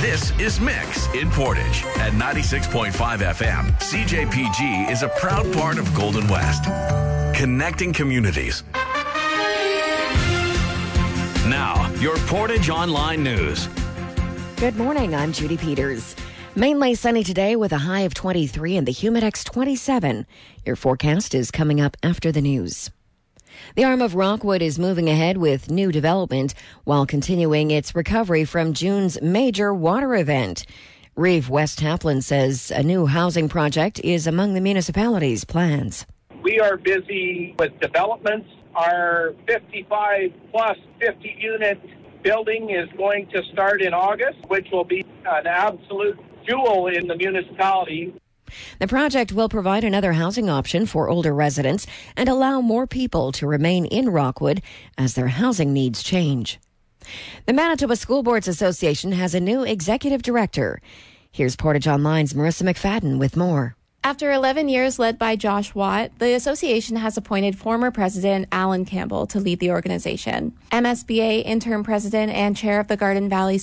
This is Mix in Portage at 96.5 FM. CJPG is a proud part of Golden West, connecting communities. Now, your Portage Online News. Good morning, I'm Judy Peters. Mainly sunny today with a high of 23 and the Humidex 27. Your forecast is coming up after the news. The arm of Rockwood is moving ahead with new development while continuing its recovery from June's major water event. Reeve West Haplin says a new housing project is among the municipality's plans. We are busy with developments. Our 55 plus 50 unit building is going to start in August, which will be an absolute jewel in the municipality. The project will provide another housing option for older residents and allow more people to remain in Rockwood as their housing needs change. The Manitoba School Boards Association has a new executive director. Here's Portage Online's Marissa McFadden with more. After 11 years led by Josh Watt, the association has appointed former president Alan Campbell to lead the organization. MSBA interim president and chair of the Garden Valley